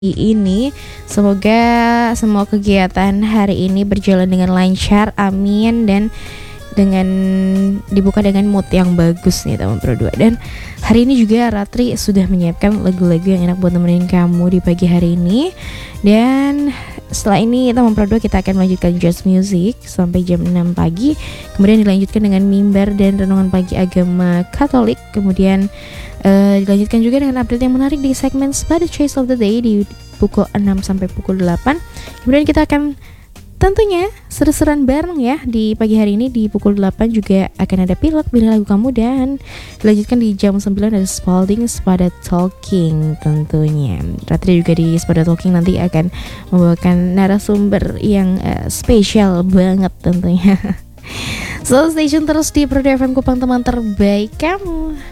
ini. Semoga semua kegiatan hari ini berjalan dengan lancar, amin, dan dengan dibuka dengan mood yang bagus nih teman Pro 2. Dan hari ini juga Ratri sudah menyiapkan lagu-lagu yang enak buat nemenin kamu di pagi hari ini. Dan setelah ini teman Pro 2 kita akan melanjutkan Just Music sampai jam 6 pagi. Kemudian dilanjutkan dengan mimbar dan renungan pagi agama Katolik. Kemudian dilanjutkan juga dengan update yang menarik di segmen Spada Choice of the Day di pukul 6 sampai pukul 8. Kemudian kita akan tentunya seru-seruan bareng ya di pagi hari ini. Di pukul 8 juga akan ada pilot pilih lagu kamu, dan dilanjutkan di jam 9 ada Spalding Spada Talking tentunya. Ratri juga di Spada Talking nanti akan membawakan narasumber yang spesial banget tentunya. So stay tune terus di Pro 2 FM Kupang, teman terbaik kamu.